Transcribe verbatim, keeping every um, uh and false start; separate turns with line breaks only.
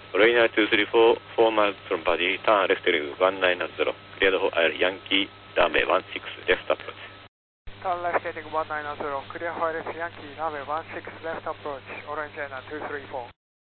Orange two three four, four miles from body, turn left heading one nine zero, cleared for Air Yankee, runway one six, left approach.
Turn left heading one nine zero, clear for Air Yankee, runway one six, left approach, Orange two three four.